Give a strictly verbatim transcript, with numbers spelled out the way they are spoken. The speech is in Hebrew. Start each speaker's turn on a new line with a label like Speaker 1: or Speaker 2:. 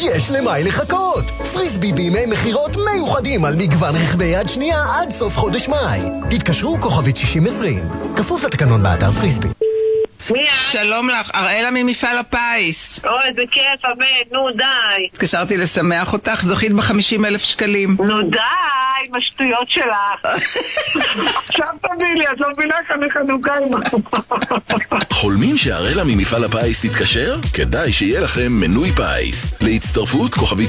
Speaker 1: יש למאי לחכות! פריסבי בימי מחירות מיוחדים על מגוון רכבי יד שנייה עד סוף חודש מאי. התקשרו כוכבית שישים עשרים. כפוף לתקנון באתר פריסבי.
Speaker 2: שלום לך, אראלה ממפעל הפיס.
Speaker 3: אוי, זה כיף, אבן, נו די.
Speaker 2: התקשרתי לשמח אותך, זוכית ב-חמישים אלף שקלים.
Speaker 3: נו די, עם השטויות שלך. עכשיו תביא לי, את לא מבינה כאן לחנוכה עם...
Speaker 4: חולמים שאראלה ממפעל הפיס תתקשר? כדאי שיהיה לכם מנוי פיס. להצטרפות כוכבית